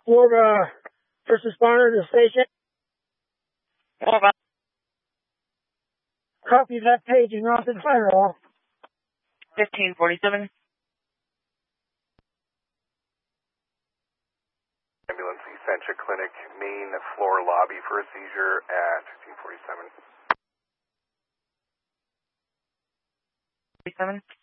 Florida first responder to the station. Copy that page and off the firewall. 1547. Ambulance Essentia Clinic, main floor lobby for a seizure at 1547. 47.